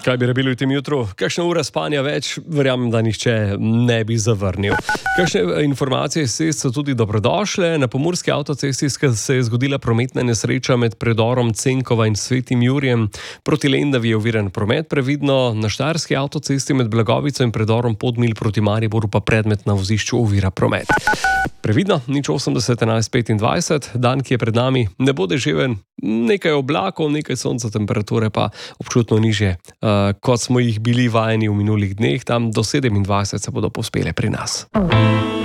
Kaj bi rabili v tem jutru? Kakšne ure spanja več? Verjamem, da nihče ne bi zavrnil. Kakšne informacije iz cest so tudi dobrodošle. Na pomurski avtocesti se je zgodila prometna nesreča med predorom Cenkova in Svetim Jurjem. Proti Lendavi je oviran promet, previdno. Na štajerski avtocesti med Blagovico in predorom Podmilj proti Mariboru pa predmet na vozišču ovira promet. Previdno, 080 11 25, dan, ki je pred nami, ne bo deževen, nekaj oblakov, nekaj sonca, temperature pa občutno nižje, kot smo jih bili vajeni v minulih dneh, tam do 27 se bodo povzpele pri nas.